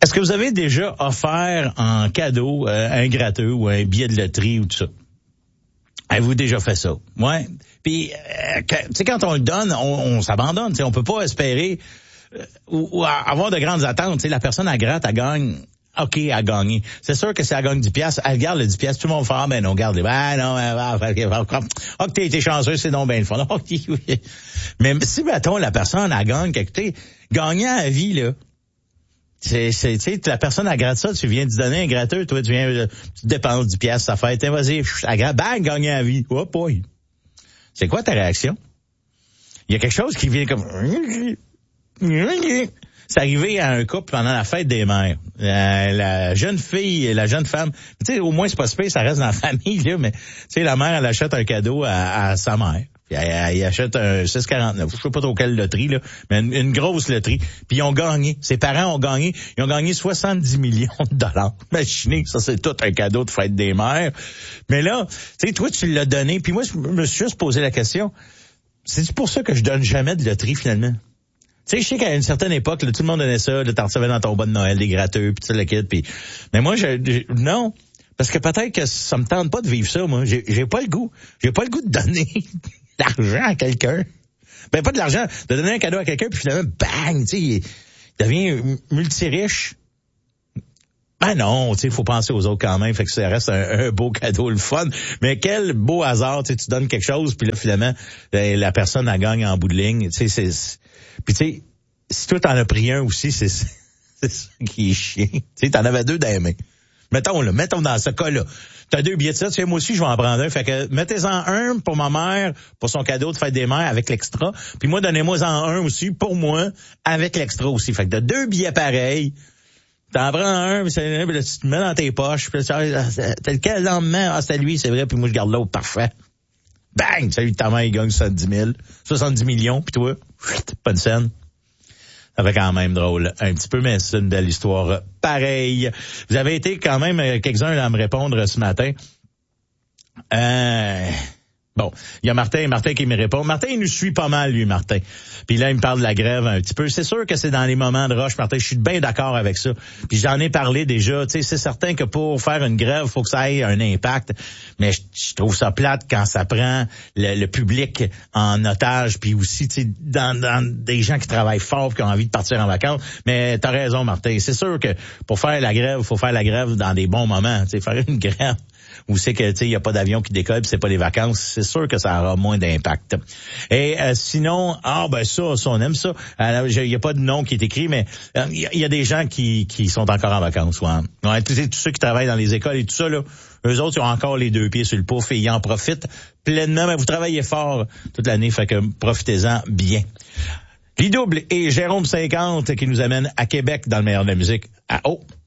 Est-ce que vous avez déjà offert en cadeau un gratteux ou un billet de loterie ou tout ça? Avez-vous déjà fait ça? Ouais. Puis, tu sais, quand on le donne, on s'abandonne. On peut pas espérer ou avoir de grandes attentes. Tu sais, la personne à gratte, elle gagne. OK, elle a gagné. C'est sûr que si elle gagne 10 piastres, elle garde le 10 piastres. Tout le monde fait, ben non, garde les. Ben non, OK, t'as été chanceux, c'est donc bien le fun. Mais si, mettons, la personne, elle gagne quelque chose, gagner à la vie, là. Tu sais, la personne à gratte ça, tu viens de donner un gratteux, toi, tu te dépenses 10 piastres, ça fait, vas-y, à gratte, bang, gagner à la vie. Oh, boy. C'est quoi ta réaction? Il y a quelque chose qui vient comme... C'est arrivé à un couple pendant la fête des mères. La jeune fille et la jeune femme, tu sais, au moins c'est pas super, ça reste dans la famille, là, mais tu sais, la mère, elle achète un cadeau à sa mère. Puis elle achète un 6,49. Je sais pas trop quelle loterie, là, mais une grosse loterie. Puis ils ont gagné. Ses parents ont gagné. Ils ont gagné 70 millions de dollars. Imaginez, ça c'est tout un cadeau de fête des mères. Mais là, tu sais, toi tu l'as donné. Puis moi, je me suis juste posé la question. C'est pour ça que je donne jamais de loterie finalement. Tu sais, je sais qu'à une certaine époque, là, tout le monde donnait ça, là, t'en recevais dans ton bas de Noël, des gratteux, puis tout le kit, puis... Mais moi, non. Parce que peut-être que ça me tente pas de vivre ça, moi. J'ai pas le goût. J'ai pas le goût de donner l'argent à quelqu'un. Ben, pas de l'argent, de donner un cadeau à quelqu'un, puis finalement, bang, tu sais, il devient multiriche. Ben non, tu sais, il faut penser aux autres quand même, fait que ça reste un beau cadeau, le fun. Mais quel beau hasard, tu sais, tu donnes quelque chose, puis là, finalement, la personne, elle gagne en bout de ligne. Tu sais, puis tu sais, si toi, t'en as pris un aussi, c'est ça qui est chiant. Tu sais, t'en avais deux dans les mains. Mettons dans ce cas-là. T'as deux billets de ça, tu sais, moi aussi, je vais en prendre un. Fait que, mettez-en un pour ma mère, pour son cadeau de fête des mères, avec l'extra. Puis moi, donnez-moi en un aussi, pour moi, avec l'extra aussi. Fait que t'as deux billets pareils. T'en prends un, puis tu te mets dans tes poches, puis t'as lequel le lendemain? Ah, c'est lui, c'est vrai, puis moi, je garde l'autre, parfait. Bang! Salut, ta mère, il gagne 70 millions, puis toi, pas de scène. Ça fait quand même drôle, un petit peu, mais c'est une belle histoire. Pareil. Vous avez été quand même quelques-uns à me répondre ce matin. Bon, il y a Martin qui me répond. Martin, il nous suit pas mal, lui, Martin. Puis là, il me parle de la grève un petit peu. C'est sûr que c'est dans les moments de rush, Martin. Je suis bien d'accord avec ça. Puis j'en ai parlé déjà. Tu sais, c'est certain que pour faire une grève, faut que ça ait un impact. Mais je trouve ça plate quand ça prend le public en otage. Puis aussi, tu sais, dans des gens qui travaillent fort, qui ont envie de partir en vacances. Mais t'as raison, Martin. C'est sûr que pour faire la grève, faut faire la grève dans des bons moments. Tu sais, faire une grève où c'est que, tu sais, il y a pas d'avion qui décolle, puis c'est pas les vacances, c'est sûr que ça aura moins d'impact. Et sinon, ça, on aime ça. Il y a pas de nom qui est écrit, mais il y a des gens qui sont encore en vacances. Ouais, tous ceux qui travaillent dans les écoles et tout ça, là, eux autres, ils ont encore les deux pieds sur le pouf et ils en profitent pleinement. Mais vous travaillez fort toute l'année, fait que profitez-en bien. Lidouble et Jérôme 50 qui nous amènent à Québec dans le meilleur de la musique.